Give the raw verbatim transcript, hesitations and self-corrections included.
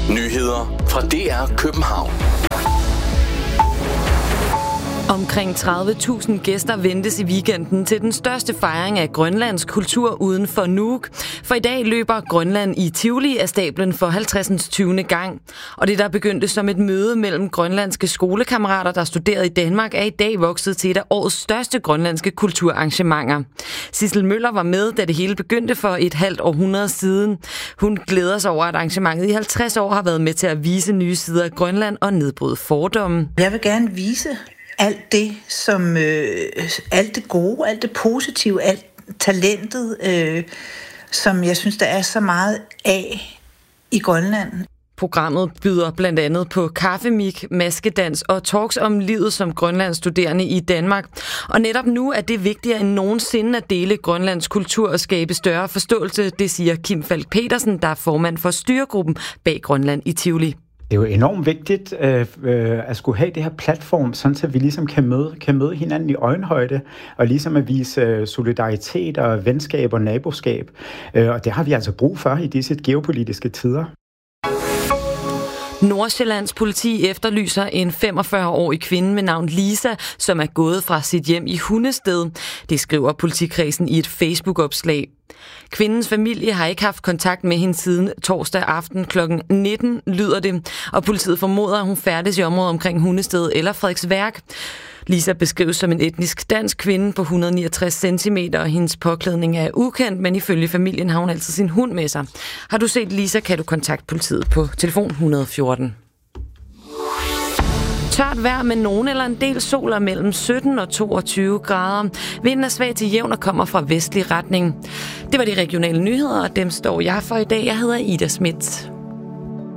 Nyheder fra D R København. Omkring tredive tusind gæster ventes i weekenden til den største fejring af Grønlands kultur uden for Nuuk. For i dag løber Grønland i Tivoli af stablen for halvtredsende tyvende gang. Og det, der begyndte som et møde mellem grønlandske skolekammerater, der studerede i Danmark, er i dag vokset til et af årets største grønlandske kulturarrangementer. Sissel Møller var med, da det hele begyndte for et halvt århundrede siden. Hun glæder sig over, at arrangementet i halvtreds år har været med til at vise nye sider af Grønland og nedbryde fordomme. Jeg vil gerne vise alt det, som øh, alt det gode, alt det positive, alt talentet, øh, som jeg synes, der er så meget af i Grønland. Programmet byder blandt andet på kaffemik, maskedans og talks om livet som Grønlands studerende i Danmark. Og netop nu er det vigtigere end nogensinde at dele Grønlands kultur og skabe større forståelse, det siger Kim Falk Petersen, der er formand for styregruppen bag Grønland i Tivoli. Det er jo enormt vigtigt øh, øh, at skulle have det her platform, sådan så vi ligesom kan møde, kan møde hinanden i øjenhøjde, og ligesom at vise øh, solidaritet og venskab og naboskab. Øh, og det har vi altså brug for i disse geopolitiske tider. Nordsjællands politi efterlyser en femogfyrre-årig kvinde med navn Lisa, som er gået fra sit hjem i Hundested. Det skriver politikredsen i et Facebook-opslag. Kvindens familie har ikke haft kontakt med hende siden torsdag aften klokken nitten, lyder det, og politiet formoder, at hun færdes i området omkring Hundested eller Frederiksværk. Lisa beskrives som en etnisk dansk kvinde på et hundrede og niogtres centimeter, og hendes påklædning er ukendt, men ifølge familien har hun altid sin hund med sig. Har du set Lisa, kan du kontakte politiet på telefon et hundrede og fjorten. Tørt vejr med nogen eller en del sol er mellem sytten og toogtyve grader. Vinden er svag til jævn og kommer fra vestlig retning. Det var de regionale nyheder, og dem står jeg for i dag. Jeg hedder Ida Schmidt.